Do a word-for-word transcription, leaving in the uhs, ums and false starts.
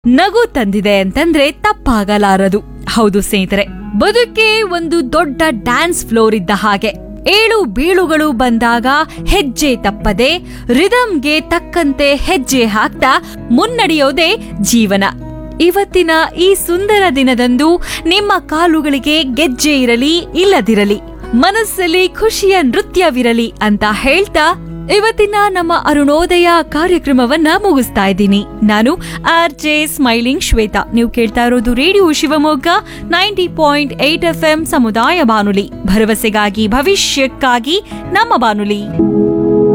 ನಗು ತಂದಿದೆ ಅಂತಂದ್ರೆ ತಪ್ಪಾಗಲಾರದು. ಹೌದು ಸ್ನೇಹಿತರೆ, ಬದುಕೆ ಒಂದು ದೊಡ್ಡ ಡ್ಯಾನ್ಸ್ ಫ್ಲೋರ್ ಇದ್ದ ಹಾಗೆ. ಏಳು ಬೀಳುಗಳು ಬಂದಾಗ ಹೆಜ್ಜೆ ತಪ್ಪದೆ ರಿದಮ್ಗೆ ತಕ್ಕಂತೆ ಹೆಜ್ಜೆ ಹಾಕ್ತಾ ಮುನ್ನಡೆಯೋದೇ ಜೀವನ. ಇವತ್ತಿನ ಈ ಸುಂದರ ದಿನದಂದು ನಿಮ್ಮ ಕಾಲುಗಳಿಗೆ ಗೆಜ್ಜೆ ಇರಲಿ ಇಲ್ಲದಿರಲಿ, ಮನಸ್ಸಲ್ಲಿ ಖುಷಿಯ ನೃತ್ಯವಿರಲಿ ಅಂತ ಹೇಳ್ತಾ ಇವತ್ತಿನ ನಮ್ಮ ಅರುಣೋದಯ ಕಾರ್ಯಕ್ರಮವನ್ನ ಮುಗಿಸ್ತಾ ಇದ್ದೀನಿ. ನಾನು ಆರ್ ಜೆ ಸ್ಮೈಲಿಂಗ್ ಶ್ವೇತಾ. ನೀವು ಕೇಳ್ತಾ ಇರೋದು radio Shivamogga ninety point eight F M ಸಮುದಾಯ ಬಾನುಲಿ, ಭರವಸೆಗಾಗಿ ಭವಿಷ್ಯಕ್ಕಾಗಿ ನಮ್ಮ ಬಾನುಲಿ.